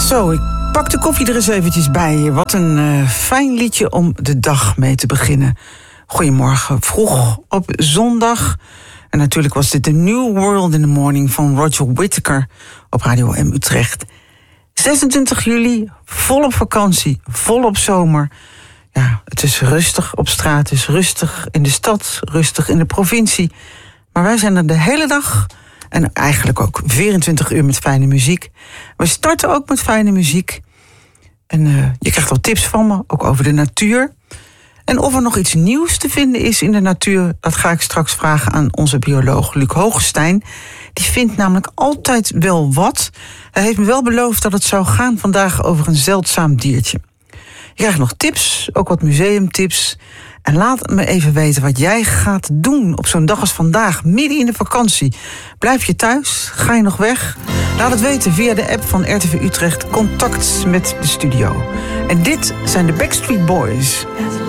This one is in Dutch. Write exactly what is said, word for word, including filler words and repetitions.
Zo, ik pak de koffie er eens eventjes bij. Wat een uh, fijn liedje om de dag mee te beginnen. Goedemorgen, vroeg op zondag. En natuurlijk was dit de New World in the Morning van Roger Whittaker op Radio M Utrecht. zesentwintig juli, volop vakantie, volop zomer. Ja, het is rustig op straat, het is rustig in de stad, rustig in de provincie. Maar wij zijn er de hele dag en eigenlijk ook vierentwintig uur met fijne muziek. We starten ook met fijne muziek. En uh, je krijgt wat tips van me, ook over de natuur. En of er nog iets nieuws te vinden is in de natuur, dat ga ik straks vragen aan onze bioloog Luc Hoogestein. Die vindt namelijk altijd wel wat. Hij heeft me wel beloofd dat het zou gaan vandaag over een zeldzaam diertje. Je krijgt nog tips, ook wat museumtips. En laat me even weten wat jij gaat doen op zo'n dag als vandaag, midden in de vakantie. Blijf je thuis? Ga je nog weg? Laat het weten via de app van R T V Utrecht, Contact met de studio. En dit zijn de Backstreet Boys.